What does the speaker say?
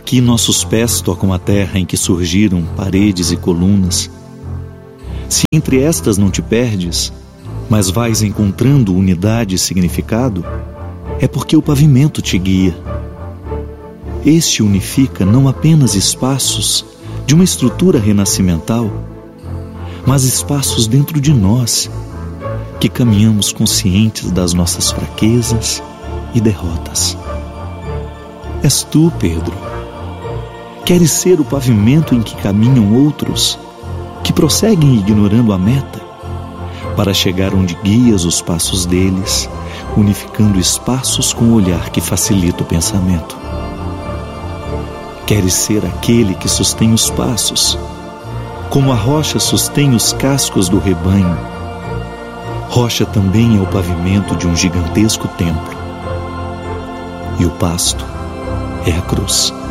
Aqui nossos pés tocam a terra em que surgiram paredes e colunas. Se entre estas não te perdes, mas vais encontrando unidade e significado, é porque o pavimento te guia. Este unifica não apenas espaços de uma estrutura renascimental, mas espaços dentro de nós, que caminhamos conscientes das nossas fraquezas e derrotas. És tu, Pedro. Queres ser o pavimento em que caminham outros, que prosseguem ignorando a meta, para chegar onde guias os passos deles, unificando espaços com o olhar que facilita o pensamento. Queres ser aquele que sustém os passos, como a rocha sustém os cascos do rebanho. Rocha também é o pavimento de um gigantesco templo, e o pasto é a cruz.